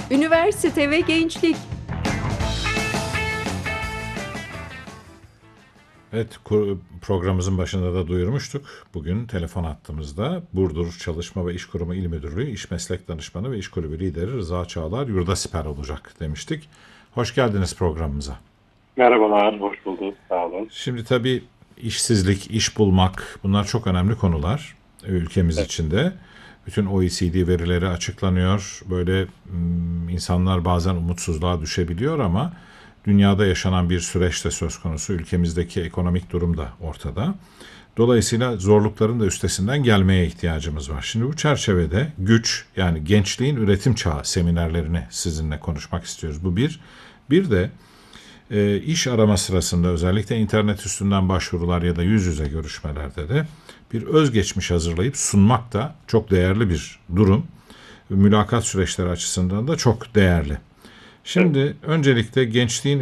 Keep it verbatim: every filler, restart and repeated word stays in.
Üniversite ve gençlik. Evet, programımızın başında da duyurmuştuk. Bugün telefon hattımızda Burdur Çalışma ve İş Kurumu İl Müdürlüğü İş Meslek Danışmanı ve İş Kulübü Lideri Rıza Çağlar Yurdasiper olacak demiştik. Hoş geldiniz programımıza. Merhabalar, hoş bulduk. Sağ olun. Şimdi tabii işsizlik, iş bulmak bunlar çok önemli konular ülkemiz Evet. içinde. Bütün O E C D verileri açıklanıyor. Böyle insanlar bazen umutsuzluğa düşebiliyor ama dünyada yaşanan bir süreç de söz konusu. Ülkemizdeki ekonomik durum da ortada. Dolayısıyla zorlukların da üstesinden gelmeye ihtiyacımız var. Şimdi bu çerçevede güç, yani gençliğin üretim çağı seminerlerini sizinle konuşmak istiyoruz. Bu bir. Bir de e, iş arama sırasında özellikle internet üstünden başvurular ya da yüz yüze görüşmelerde de bir özgeçmiş hazırlayıp sunmak da çok değerli bir durum. Mülakat süreçleri açısından da çok değerli. Şimdi öncelikle gençliğin